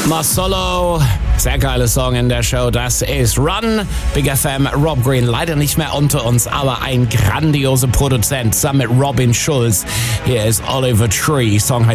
Solo, sehr geiler Song in der Show, das ist Run. Big FM, Rob Green, leider nicht mehr unter uns, aber ein grandioser Produzent zusammen mit Robin Schulz. Hier ist Oliver Tree, Song heißt